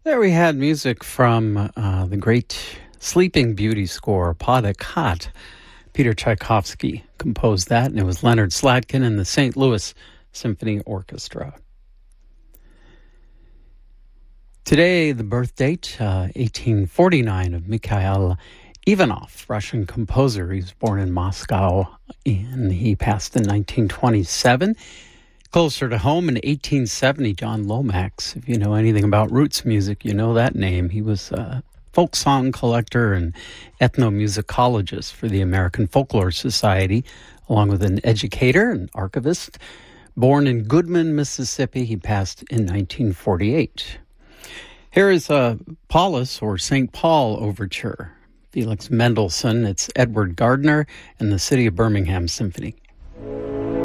There we had music from the great Sleeping Beauty score, Pas de Quatre. Peter Tchaikovsky composed that, and it was Leonard Slatkin and the St. Louis Symphony Orchestra. Today, the birth date, 1849, of Mikhail Ivanov, Russian composer. He was born in Moscow, and he passed in 1927. Closer to home, in 1870, John Lomax. If you know anything about roots music, you know that name. He was a folk song collector and ethnomusicologist for the American Folklore Society, along with an educator and archivist. Born in Goodman, Mississippi, he passed in 1948. Here is a Paulus, or St. Paul, overture. Felix Mendelssohn, it's Edward Gardner and the City of Birmingham Symphony.